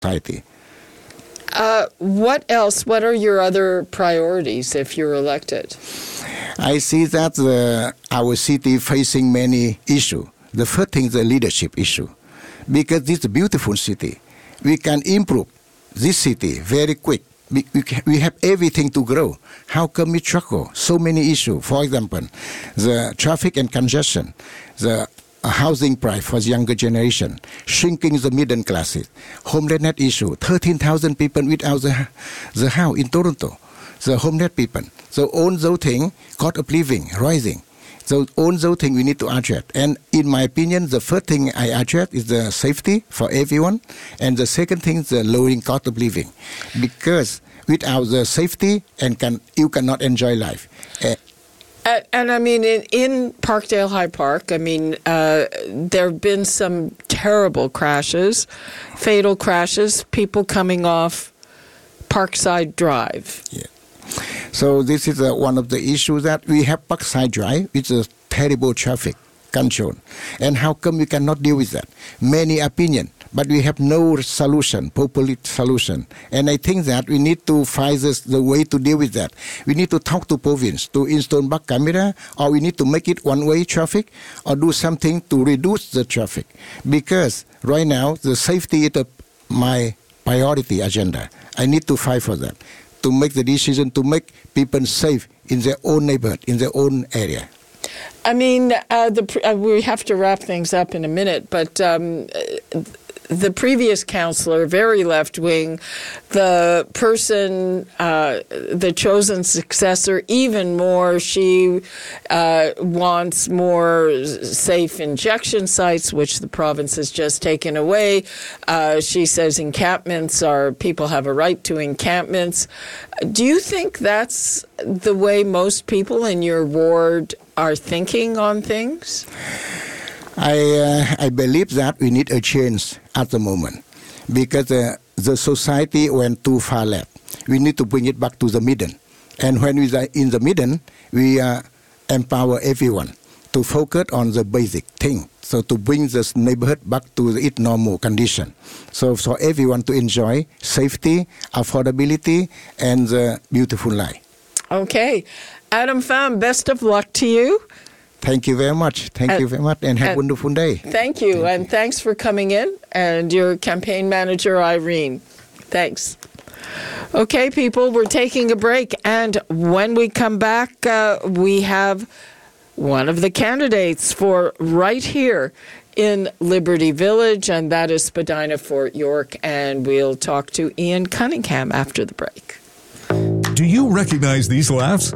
society. What else? What are your other priorities if you're elected? I see that our city facing many issues. The first thing is the leadership issue. Because this is a beautiful city. We can improve this city very quick. We have everything to grow. How come we struggle? So many issues. For example, the traffic and congestion, the housing price for the younger generation, shrinking the middle classes, homelessness issue, 13,000 people without the house in Toronto, the homeless people. So all those things, cost of living, rising. So all those things we need to address. And in my opinion, the first thing I address is the safety for everyone. And the second thing is the lowering cost of living. Because without the safety, you cannot enjoy life. And I mean, in Parkdale High Park, I mean, there have been some terrible crashes, fatal crashes, people coming off Parkside Drive. Yeah. So this is one of the issues that we have Parkside Drive, which is terrible traffic control. And how come we cannot deal with that? Many opinions, but we have no solution, popular solution. And I think that we need to find the way to deal with that. We need to talk to province to install back camera, or we need to make it one-way traffic, or do something to reduce the traffic. Because right now, the safety is my priority agenda. I need to fight for that, to make the decision to make people safe in their own neighborhood, in their own area. I mean, we have to wrap things up in a minute, but the previous councillor, very left-wing, the person, the chosen successor, even more, she wants more safe injection sites, which the province has just taken away. She says people have a right to encampments. Do you think that's the way most people in your ward are thinking on things? I believe that we need a change at the moment because the society went too far left. We need to bring it back to the middle. And when we are in the middle, we empower everyone to focus on the basic thing. So to bring this neighborhood back to its normal condition. So for everyone to enjoy safety, affordability, and the beautiful life. Okay. Adam Pham, best of luck to you. Thank you very much. Thank you very much, and have a wonderful day. Thank you, and thanks for coming in, and your campaign manager, Irene. Thanks. Okay, people, we're taking a break, and when we come back, we have one of the candidates for right here in Liberty Village, and that is Spadina Fort York, and we'll talk to Ian Cunningham after the break. Do you recognize these laughs?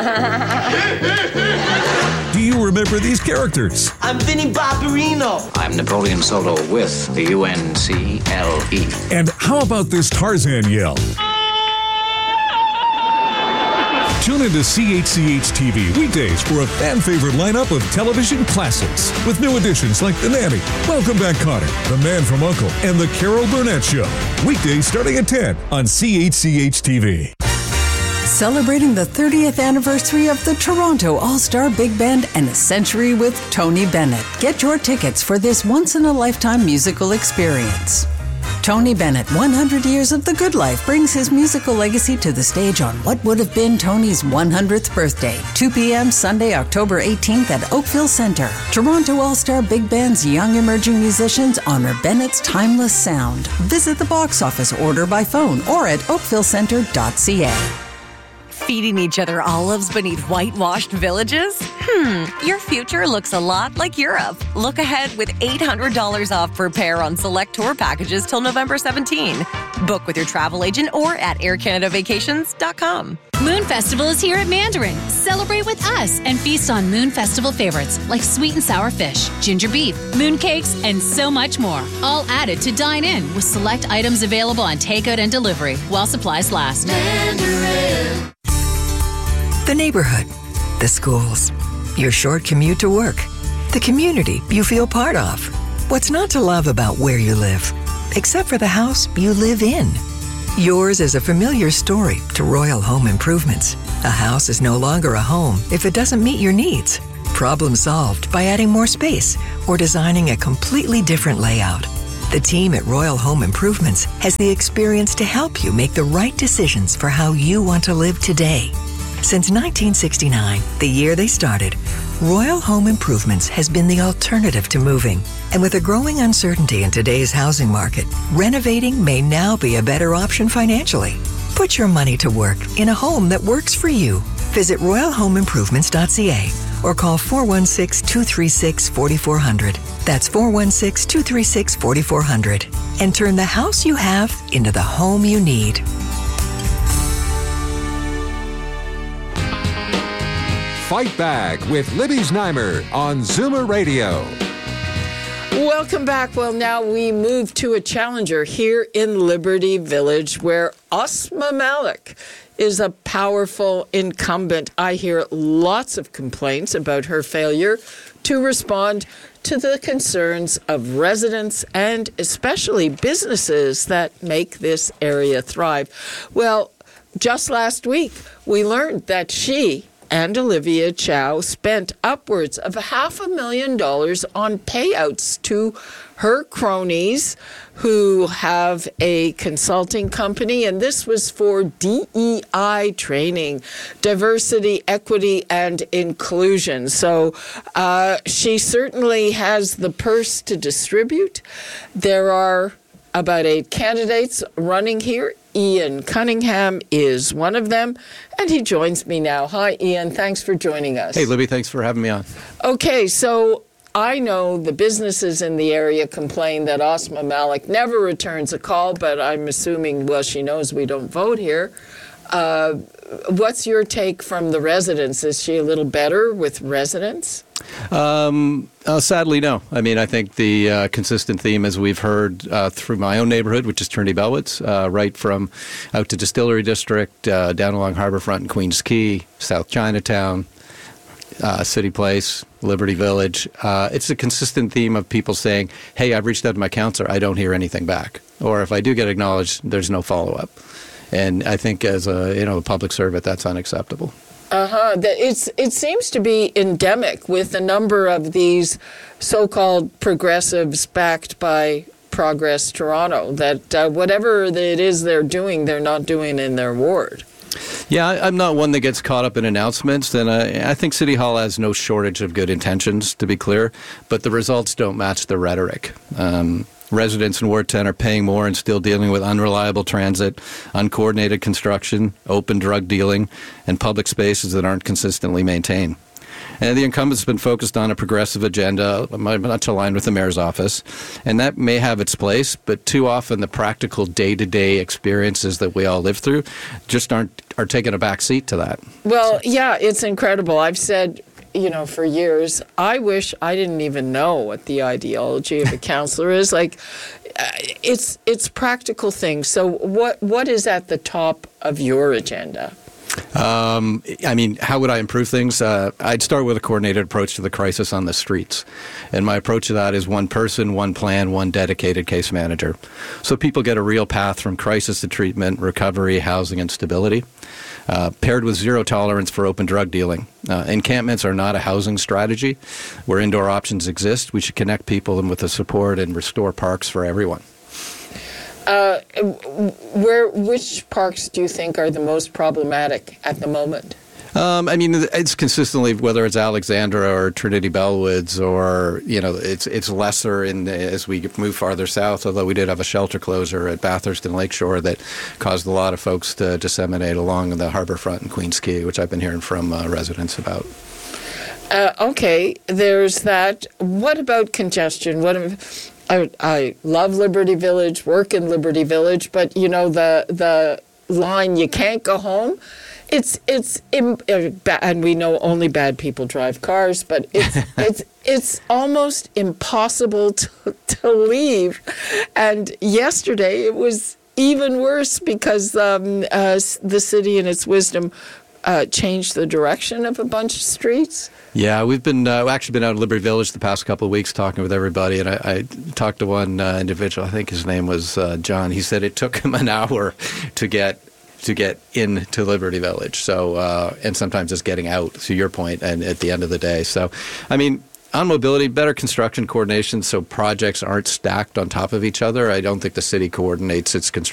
Do you remember these characters? I'm Vinnie Barbarino. I'm Napoleon Solo with the UNCLE. And how about this Tarzan yell? Tune into CHCH TV weekdays for a fan-favorite lineup of television classics with new additions like The Nanny, Welcome Back Kotter, The Man from U.N.C.L.E., and The Carol Burnett Show. Weekdays starting at 10 on CHCH TV. Celebrating the 30th anniversary of the Toronto All-Star Big Band and a century with Tony Bennett. Get your tickets for this once-in-a-lifetime musical experience. Tony Bennett, 100 Years of the Good Life, brings his musical legacy to the stage on what would have been Tony's 100th birthday, 2 p.m. Sunday, October 18th at Oakville Centre. Toronto All-Star Big Band's young emerging musicians honor Bennett's timeless sound. Visit the box office, order by phone, or at oakvillecentre.ca. Feeding each other olives beneath whitewashed villages? Your future looks a lot like Europe. Look ahead with $800 off per pair on select tour packages till November 17. Book with your travel agent or at aircanadavacations.com. Moon Festival is here at Mandarin. Celebrate with us and feast on Moon Festival favorites like sweet and sour fish, ginger beef, moon cakes, and so much more. All added to dine in with select items available on takeout and delivery while supplies last. Mandarin. The neighborhood, the schools, your short commute to work, the community you feel part of. What's not to love about where you live, except for the house you live in? Yours is a familiar story to Royal Home Improvements. A house is no longer a home if it doesn't meet your needs. Problem solved by adding more space or designing a completely different layout. The team at Royal Home Improvements has the experience to help you make the right decisions for how you want to live today. Since 1969, the year they started, Royal Home Improvements has been the alternative to moving. And with a growing uncertainty in today's housing market, renovating may now be a better option financially. Put your money to work in a home that works for you. Visit royalhomeimprovements.ca or call 416-236-4400. That's 416-236-4400. And turn the house you have into the home you need. Fight Back with Libby Znaimer on Zoomer Radio. Welcome back. Well, now we move to a challenger here in Liberty Village where Asma Malik is a powerful incumbent. I hear lots of complaints about her failure to respond to the concerns of residents and especially businesses that make this area thrive. Well, just last week, we learned that she and Olivia Chow spent upwards of $500,000 on payouts to her cronies who have a consulting company, and this was for DEI training, diversity, equity, and inclusion. So she certainly has the purse to distribute. There are about 8 candidates running here. Ian Cunningham is one of them, and he joins me now. Hi, Ian. Thanks for joining us. Hey, Libby. Thanks for having me on. Okay, so I know the businesses in the area complain that Asma Malik never returns a call, but I'm assuming, well, she knows we don't vote here. What's your take from the residents? Is she a little better with residents? Sadly, no. I mean, I think the consistent theme, as we've heard through my own neighborhood, which is Trinity Bellwoods, right from out to Distillery District, down along Harbourfront and Queens Quay, South Chinatown, City Place, Liberty Village. It's a consistent theme of people saying, hey, I've reached out to my counselor, I don't hear anything back. Or if I do get acknowledged, there's no follow-up. And I think as a public servant, that's unacceptable. It seems to be endemic with a number of these so-called progressives backed by Progress Toronto, that whatever it is they're doing, they're not doing in their ward. Yeah, I'm not one that gets caught up in announcements, and I think City Hall has no shortage of good intentions, to be clear, but the results don't match the rhetoric. Residents in Ward 10 are paying more and still dealing with unreliable transit, uncoordinated construction, open drug dealing, and public spaces that aren't consistently maintained. And the incumbent's been focused on a progressive agenda, much aligned with the mayor's office, and that may have its place, but too often the practical day-to-day experiences that we all live through just are taking a back seat to that. Well, yeah, it's incredible. I've said, for years, I wish I didn't even know what the ideology of a counselor is. Like, it's practical things. So what is at the top of your agenda? I mean, how would I improve things? I'd start with a coordinated approach to the crisis on the streets. And my approach to that is one person, one plan, one dedicated case manager. So people get a real path from crisis to treatment, recovery, housing, and stability. Paired with zero tolerance for open drug dealing. Encampments are not a housing strategy. Where indoor options exist, we should connect people with the support and restore parks for everyone. Which parks do you think are the most problematic at the moment? I mean, it's consistently, whether it's Alexandra or Trinity Bellwoods or, it's lesser as we move farther south, although we did have a shelter closure at Bathurst and Lakeshore that caused a lot of folks to disseminate along the Harbourfront and Queens Quay, which I've been hearing from residents about. Okay, there's that. What about congestion? I love Liberty Village, work in Liberty Village, but the line, you can't go home. And we know only bad people drive cars, but it's almost impossible to leave. And yesterday it was even worse because the city, in its wisdom, changed the direction of a bunch of streets. Yeah, we've actually been out of Liberty Village the past couple of weeks talking with everybody, and I talked to one individual, I think his name was John. He said it took him an hour to get into Liberty Village. So, and sometimes it's getting out, to your point, and at the end of the day. So, I mean, On mobility, better construction coordination so projects aren't stacked on top of each other. I don't think the city coordinates its construction